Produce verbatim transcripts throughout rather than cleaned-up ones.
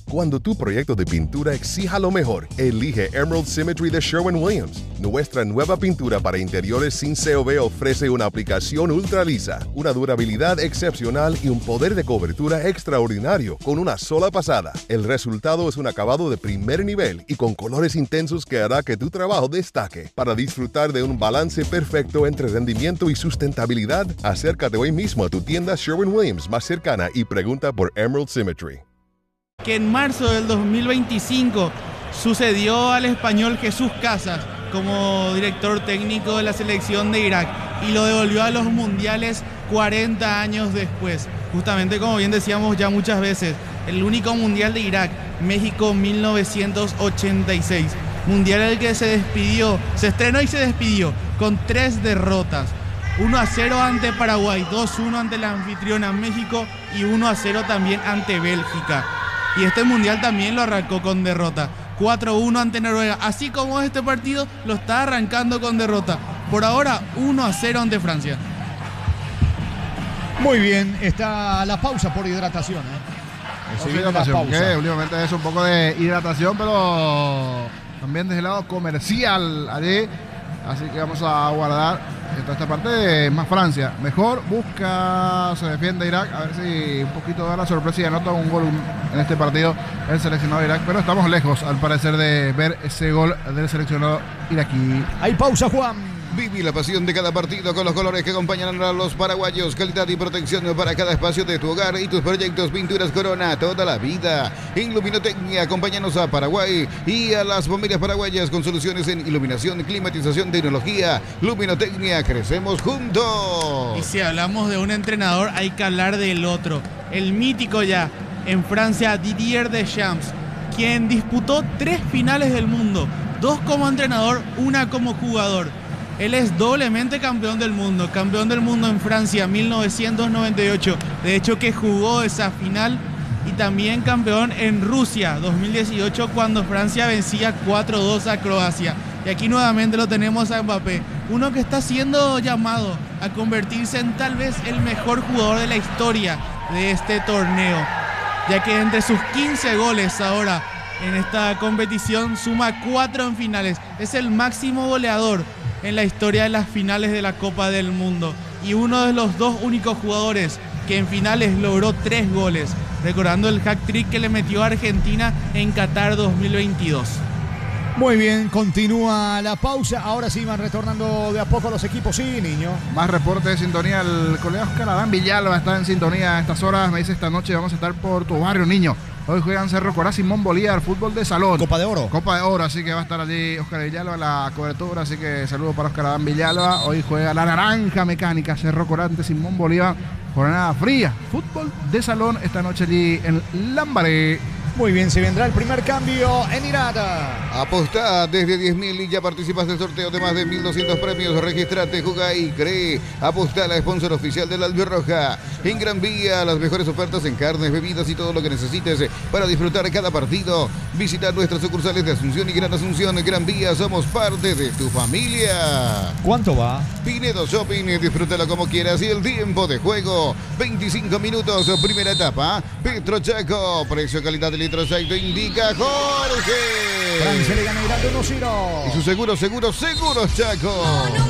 Cuando tu proyecto de pintura exija lo mejor, elige Emerald Symmetry de Sherwin-Williams. Nuestra nueva pintura para interiores sin C O V ofrece una aplicación ultra lisa, una durabilidad excepcional y un poder de cobertura extraordinario con una sola pasada. El resultado es un acabado de primer nivel y con colores intensos que hará que tu trabajo destaque. Para disfrutar de un balance perfecto entre rendimiento y sustentabilidad, acércate hoy mismo a tu tienda Sherwin-Williams más cercana y pregunta por Emerald Symmetry. Que en marzo del dos mil veinticinco sucedió al español Jesús Casas como director técnico de la selección de Irak y lo devolvió a los mundiales cuarenta años después. Justamente, como bien decíamos ya muchas veces, el único mundial de Irak, México mil novecientos ochenta y seis. Mundial en el que se despidió, se estrenó y se despidió con tres derrotas. uno a cero ante Paraguay, dos a uno ante la anfitriona México y uno a cero también ante Bélgica. Y este mundial también lo arrancó con derrota. cuatro a uno ante Noruega. Así como este partido lo está arrancando con derrota. Por ahora, uno a cero ante Francia. Muy bien, está la pausa por hidratación. ¿eh? Sí, hidratación, que últimamente es un poco de hidratación, pero también desde el lado comercial allí. Así que vamos a guardar toda esta parte. Más Francia, mejor, busca, se defiende Irak, a ver si un poquito da la sorpresa y anota un gol en este partido el seleccionado de Irak, pero estamos lejos al parecer de ver ese gol del seleccionado iraquí. Hay pausa, Juan. Viví la pasión de cada partido con los colores que acompañan a los paraguayos. Calidad y protección para cada espacio de tu hogar y tus proyectos. Pinturas Corona, toda la vida. En Luminotecnia, acompáñanos a Paraguay y a las familias paraguayas con soluciones en iluminación, climatización, tecnología. Luminotecnia, crecemos juntos. Y si hablamos de un entrenador, hay que hablar del otro. El mítico ya, en Francia, Didier Deschamps, quien disputó tres finales del mundo. Dos como entrenador, una como jugador. Él es doblemente campeón del mundo, campeón del mundo en Francia mil novecientos noventa y ocho, de hecho que jugó esa final, y también campeón en Rusia dos mil dieciocho cuando Francia vencía cuatro a dos a Croacia. Y aquí nuevamente lo tenemos a Mbappé, uno que está siendo llamado a convertirse en tal vez el mejor jugador de la historia de este torneo, ya que entre sus quince goles ahora en esta competición suma cuatro en finales, es el máximo goleador en la historia de las finales de la Copa del Mundo y uno de los dos únicos jugadores que en finales logró tres goles, recordando el hat-trick que le metió a Argentina en Qatar dos mil veintidós. Muy bien, continúa la pausa. Ahora sí van retornando de a poco los equipos. Sí, niño. Más reporte de sintonía. El colega Oscar Adán Villalba está en sintonía a estas horas. Me dice esta noche vamos a estar por tu barrio, niño. Hoy juegan Cerro Corá, Simón Bolívar, fútbol de salón. Copa de Oro. Copa de Oro, así que va a estar allí Oscar Villalba en la cobertura. Así que saludos para Oscar Adán Villalba. Hoy juega la Naranja Mecánica, Cerro Corá ante Simón Bolívar. Jornada fría, fútbol de salón esta noche allí en Lambaré. Muy bien, se vendrá el primer cambio en Irata. Apostá desde diez mil y ya participas del sorteo de más de mil doscientos premios. Registrate, jugá y cree. Apostá, la sponsor oficial de la Albirroja. En Gran Vía, las mejores ofertas en carnes, bebidas y todo lo que necesites para disfrutar cada partido. Visita nuestras sucursales de Asunción y Gran Asunción. En Gran Vía, somos parte de tu familia. ¿Cuánto va? Pinedo Shopping, disfrútalo como quieras. Y el tiempo de juego, veinticinco minutos, primera etapa. Petro Chaco, precio, calidad de litro aceite, indica Jorge. Francia le gana a Irak uno cero. Y su seguro, seguro, seguro, Chaco.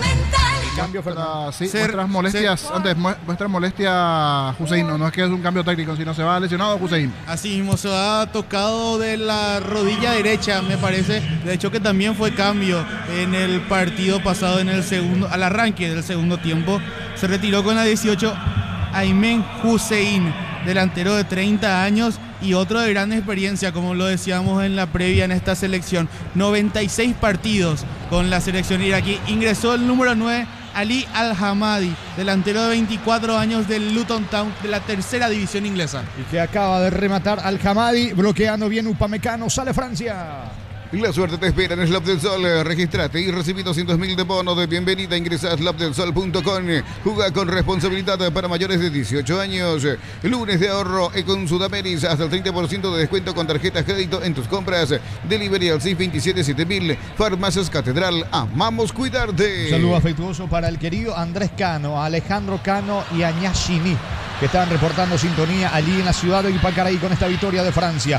Cambio, Fernando. Sí, Ser, muestras molestias. ser, antes, muestras molestias, Hussein. No, no es que es un cambio técnico, sino se va lesionado, Hussein. Así mismo, se ha tocado de la rodilla derecha, me parece. De hecho, que también fue cambio en el partido pasado, en el segundo, al arranque del segundo tiempo. Se retiró con la dieciocho Aymen Hussein, delantero de treinta años y otro de gran experiencia, como lo decíamos en la previa en esta selección. noventa y seis partidos con la selección iraquí. Ingresó el número nueve, Ali Al-Hamadi, delantero de veinticuatro años del Luton Town de la tercera división inglesa. Y que acaba de rematar Al-Hamadi, bloqueando bien Upamecano. Sale Francia. La suerte te espera en Slab del Sol. Registrate y recibí doscientos mil de bono de bienvenida. Ingresa a slab del sol punto com. Juega con responsabilidad para mayores de dieciocho años. Lunes de ahorro con Sudameris. Hasta el treinta por ciento de descuento con tarjetas crédito en tus compras. Delivery al seis veintisiete siete mil. Farmacias Catedral. Amamos cuidarte. Un saludo afectuoso para el querido Andrés Cano, a Alejandro Cano y a Ñashini, que están reportando sintonía allí en la ciudad de Ipacaraí con esta victoria de Francia.